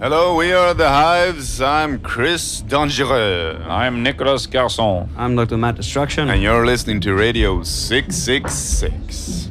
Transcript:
Hello, we are the Hives. I'm Chris Dangereux. I'm Nicolas Garçon. I'm Dr. Matt Destruction. And you're listening to Radio 666.